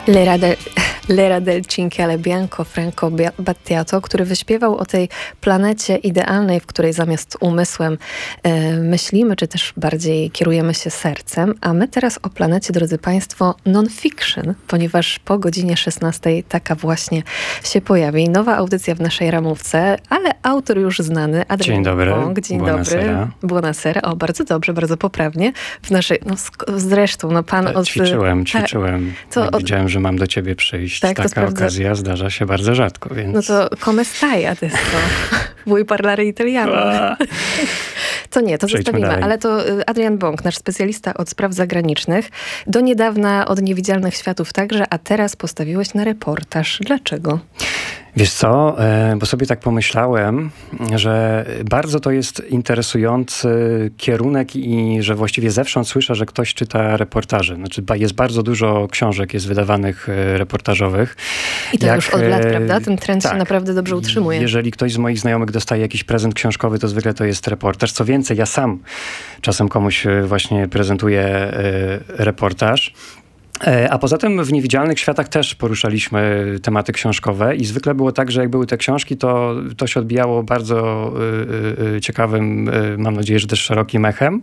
L'era del Cinque Bianco Franco Battiato, który wyśpiewał o tej planecie idealnej, w której zamiast umysłem myślimy, czy też bardziej kierujemy się sercem. A my teraz o planecie, drodzy Państwo, non-fiction, ponieważ po godzinie 16 taka właśnie się pojawi. Nowa audycja w naszej ramówce, ale autor już znany, Adrian Dzień dobry. Bąk. Dzień dobry. Buonasera. O, bardzo dobrze, bardzo poprawnie. W naszej, zresztą, pan od... Ćwiczyłem. Widziałem, że mam do ciebie przyjść. Tak, taka okazja zdarza się bardzo rzadko, więc... No to come stai adesso? Vuoi parlare italiano? To nie, to Przejdźmy zostawimy. dalej. Ale to Adrian Bąk, nasz specjalista od spraw zagranicznych. Do niedawna od niewidzialnych światów także, a teraz postawiłeś na reportaż. Dlaczego? Wiesz co, bo sobie tak pomyślałem, że bardzo to jest interesujący kierunek i że właściwie zewsząd słyszę, że ktoś czyta reportaże. Znaczy jest bardzo dużo książek, jest wydawanych reportażowych. I to już od lat, prawda? Ten trend tak, się naprawdę dobrze utrzymuje. Jeżeli ktoś z moich znajomych dostaje jakiś prezent książkowy, to zwykle to jest reportaż. Co więcej, ja sam czasem komuś właśnie prezentuję reportaż. A poza tym w Niewidzialnych Światach też poruszaliśmy tematy książkowe i zwykle było tak, że jak były te książki, to się odbijało bardzo ciekawym, mam nadzieję, że też szerokim echem.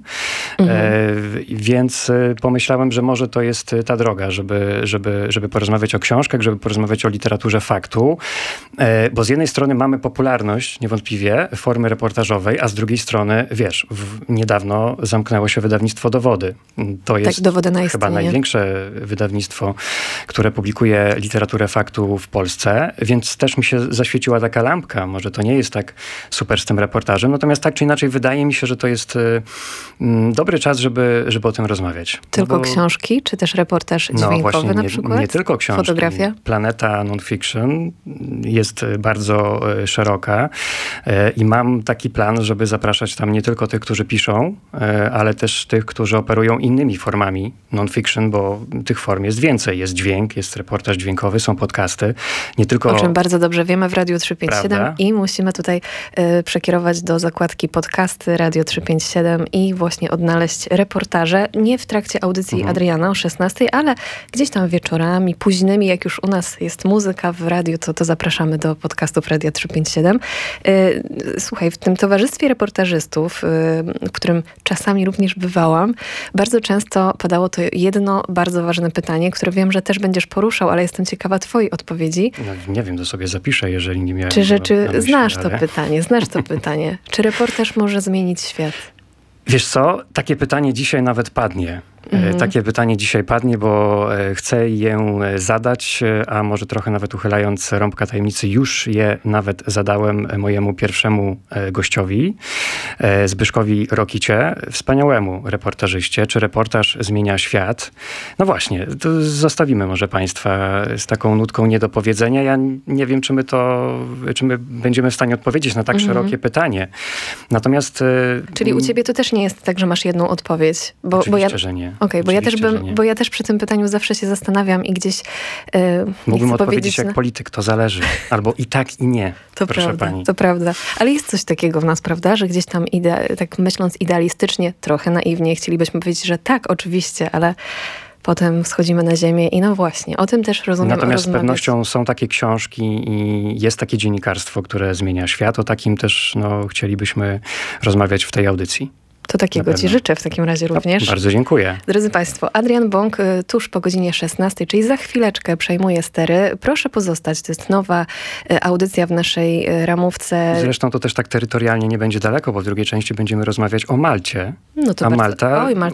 Więc pomyślałem, że może to jest ta droga, żeby porozmawiać o książkach, żeby porozmawiać o literaturze faktu. Bo z jednej strony mamy popularność, niewątpliwie, formy reportażowej, a z drugiej strony, wiesz, niedawno zamknęło się wydawnictwo Dowody. To jest Dowody na chyba istnienie. największe wydawnictwo, które publikuje literaturę faktu w Polsce, więc też mi się zaświeciła taka lampka. Może to nie jest tak super z tym reportażem, natomiast tak czy inaczej wydaje mi się, że to jest dobry czas, żeby o tym rozmawiać. Tylko książki, czy też reportaż dźwiękowy właśnie, na przykład? Nie tylko książki. Fotografia? Planeta non-fiction jest bardzo szeroka i mam taki plan, żeby zapraszać tam nie tylko tych, którzy piszą, ale też tych, którzy operują innymi formami non-fiction, bo tych form jest więcej. Jest dźwięk, jest reportaż dźwiękowy, są podcasty. Nie tylko... O czym bardzo dobrze wiemy w Radiu 357 Prawda? I musimy tutaj przekierować do zakładki podcasty Radio 357 i właśnie odnaleźć reportaże. Nie w trakcie audycji Adriana o 16, ale gdzieś tam wieczorami, późnymi, jak już u nas jest muzyka w radiu, to zapraszamy do podcastów Radia 357. Słuchaj, w tym towarzystwie reportażystów, w którym czasami również bywałam, bardzo często padało to jedno bardzo ważne pytanie, które wiem, że też będziesz poruszał, ale jestem ciekawa twojej odpowiedzi. No, nie wiem, to sobie zapiszę, jeżeli nie miałem... Czy na myśli, znasz ale... to pytanie? Czy reportaż może zmienić świat? Wiesz co, takie pytanie dzisiaj nawet padnie. Takie pytanie dzisiaj padnie, bo chcę je zadać, a może trochę nawet uchylając rąbka tajemnicy, już je nawet zadałem mojemu pierwszemu gościowi, Zbyszkowi Rokicie, wspaniałemu reportażyście. Czy reportaż zmienia świat? No właśnie, to zostawimy może Państwa z taką nutką niedopowiedzenia. Ja nie wiem, czy my będziemy w stanie odpowiedzieć na tak szerokie pytanie. Natomiast... Czyli u ciebie to też nie jest tak, że masz jedną odpowiedź? Oczywiście, że nie. Okej, bo ja też przy tym pytaniu zawsze się zastanawiam i gdzieś mógłbym odpowiedzieć jak polityk, to zależy. Albo i tak, i nie. To proszę prawda, pani. to prawda. Ale jest coś takiego w nas, prawda? Że gdzieś tam tak myśląc idealistycznie, trochę naiwnie, chcielibyśmy powiedzieć, że tak, oczywiście, ale potem schodzimy na ziemię i no właśnie, o tym też rozumiem. Natomiast z pewnością są takie książki i jest takie dziennikarstwo, które zmienia świat. O takim też chcielibyśmy rozmawiać w tej audycji. To takiego ci życzę w takim razie również. Bardzo dziękuję. Drodzy Państwo, Adrian Bąk tuż po godzinie 16, czyli za chwileczkę przejmuje stery. Proszę pozostać, to jest nowa audycja w naszej ramówce. Zresztą to też tak terytorialnie nie będzie daleko, bo w drugiej części będziemy rozmawiać o Malcie. No to a Malta ma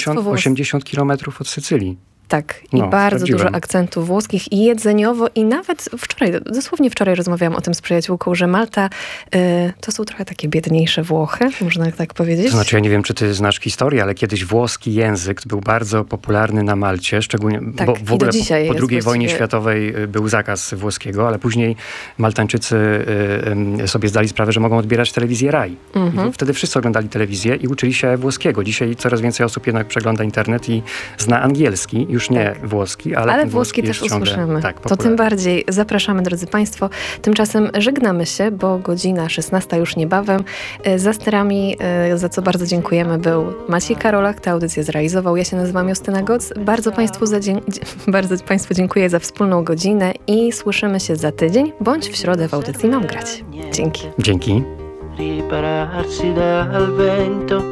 80 kilometrów od Sycylii. Tak, i bardzo dużo akcentów włoskich i jedzeniowo i nawet dosłownie wczoraj rozmawiałam o tym z przyjaciółką, że Malta to są trochę takie biedniejsze Włochy, można tak powiedzieć. To znaczy, ja nie wiem, czy ty znasz historię, ale kiedyś włoski język był bardzo popularny na Malcie, szczególnie, tak, bo w ogóle po II wojnie światowej był zakaz włoskiego, ale później Maltańczycy sobie zdali sprawę, że mogą odbierać telewizję RAI. I wtedy wszyscy oglądali telewizję i uczyli się włoskiego. Dzisiaj coraz więcej osób jednak przegląda internet i zna angielski. Już już nie włoski, ale ten włoski też jest usłyszymy. Tak, to tym bardziej zapraszamy, drodzy Państwo. Tymczasem żegnamy się, bo godzina 16 już niebawem. Za sterami, za co bardzo dziękujemy, był Maciej Karolak. Tę audycję zrealizował. Ja się nazywam Justyna Goc. Bardzo Państwu dziękuję za wspólną godzinę i słyszymy się za tydzień, bądź w środę w audycji Mam Grać. Dzięki. Dzięki. Ripararsi dal vento.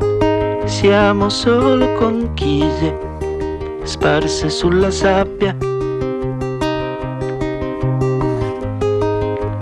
Siamo solo conchise sparse sulla sabbia.